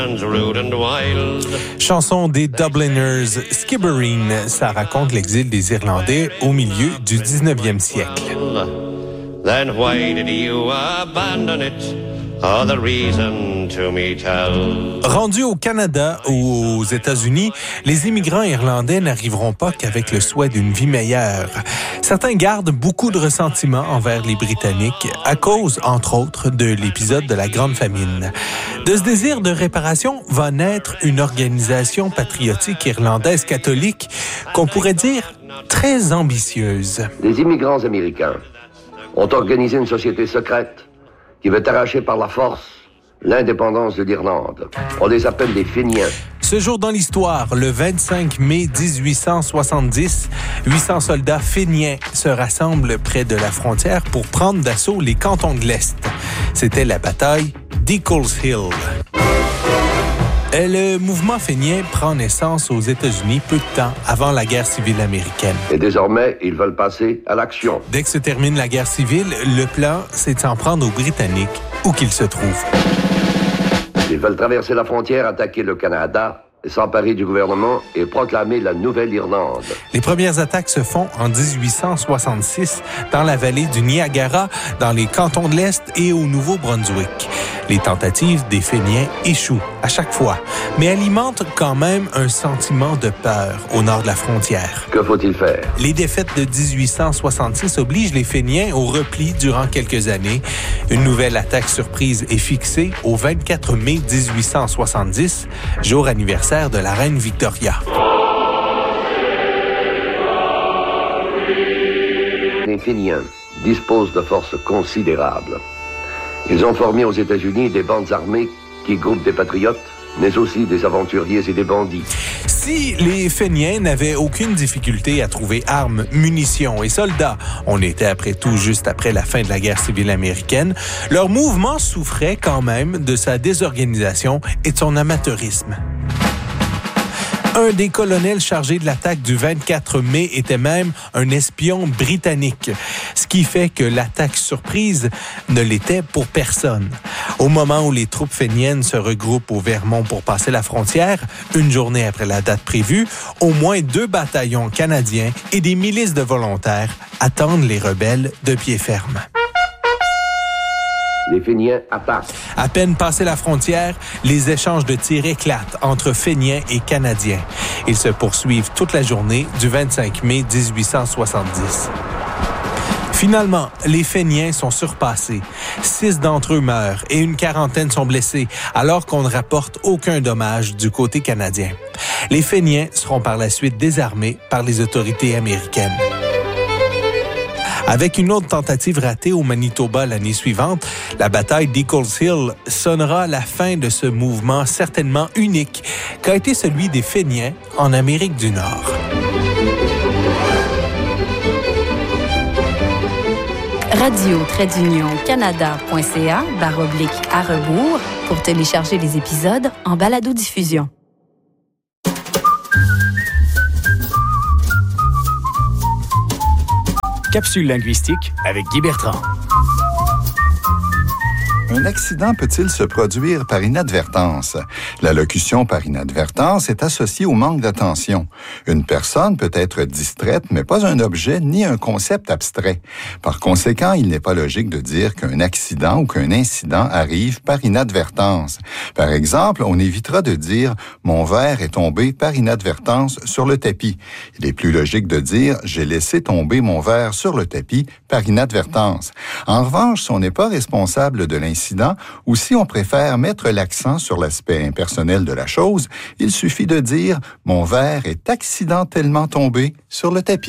Chanson des Dubliners, Skibbereen, ça raconte l'exil des Irlandais au milieu du 19e siècle. Then why did you abandon it? Oh, the reason to me tell. Rendus au Canada ou aux États-Unis, les immigrants irlandais n'arriveront pas qu'avec le souhait d'une vie meilleure. Certains gardent beaucoup de ressentiment envers les Britanniques à cause, entre autres, de l'épisode de la Grande Famine. De ce désir de réparation va naître une organisation patriotique irlandaise catholique qu'on pourrait dire très ambitieuse. Les immigrants américains ont organisé une société secrète qui veut arracher par la force l'indépendance de l'Irlande. On les appelle les Féniens. Ce jour dans l'histoire, le 25 mai 1870, 800 soldats féniens se rassemblent près de la frontière pour prendre d'assaut les cantons de l'Est. C'était la bataille d'Eccles Hill. Le mouvement fénien prend naissance aux États-Unis peu de temps avant la guerre civile américaine. Et désormais, ils veulent passer à l'action. Dès que se termine la guerre civile, le plan, c'est de s'en prendre aux Britanniques, où qu'ils se trouvent. Ils veulent traverser la frontière, attaquer le Canada, s'emparer du gouvernement et proclamer la Nouvelle-Irlande. Les premières attaques se font en 1866 dans la vallée du Niagara, dans les cantons de l'Est et au Nouveau-Brunswick. Les tentatives des Féniens échouent à chaque fois, mais alimentent quand même un sentiment de peur au nord de la frontière. Que faut-il faire? Les défaites de 1866 obligent les Féniens au repli durant quelques années. Une nouvelle attaque surprise est fixée au 24 mai 1870, jour anniversaire de la reine Victoria. Les Féniens disposent de forces considérables. Ils ont formé aux États-Unis des bandes armées qui groupent des patriotes, mais aussi des aventuriers et des bandits. Si les Féniens n'avaient aucune difficulté à trouver armes, munitions et soldats, on était après tout juste après la fin de la guerre civile américaine, leur mouvement souffrait quand même de sa désorganisation et de son amateurisme. Un des colonels chargés de l'attaque du 24 mai était même un espion britannique, ce qui fait que l'attaque surprise ne l'était pour personne. Au moment où les troupes féniennes se regroupent au Vermont pour passer la frontière, une journée après la date prévue, au moins 2 bataillons canadiens et des milices de volontaires attendent les rebelles de pied ferme. Les Féniens attaquent. À peine passé la frontière, les échanges de tirs éclatent entre Féniens et Canadiens. Ils se poursuivent toute la journée du 25 mai 1870. Finalement, les Féniens sont surpassés. 6 d'entre eux meurent et une quarantaine sont blessés, alors qu'on ne rapporte aucun dommage du côté canadien. Les Féniens seront par la suite désarmés par les autorités américaines. Avec une autre tentative ratée au Manitoba l'année suivante, la bataille d'Eccles Hill sonnera la fin de ce mouvement certainement unique qu'a été celui des Féniens en Amérique du Nord. radio-canada.ca/à-rebours pour télécharger les épisodes en balado-diffusion. Capsule linguistique avec Guy Bertrand. Un accident peut-il se produire par inadvertance? La locution par inadvertance est associée au manque d'attention. Une personne peut être distraite, mais pas un objet ni un concept abstrait. Par conséquent, il n'est pas logique de dire qu'un accident ou qu'un incident arrive par inadvertance. Par exemple, on évitera de dire « Mon verre est tombé par inadvertance sur le tapis ». Il est plus logique de dire « J'ai laissé tomber mon verre sur le tapis par inadvertance ». En revanche, si on n'est pas responsable de l'incident, ou si on préfère mettre l'accent sur l'aspect impersonnel de la chose, il suffit de dire « Mon verre est accidentellement tombé sur le tapis ».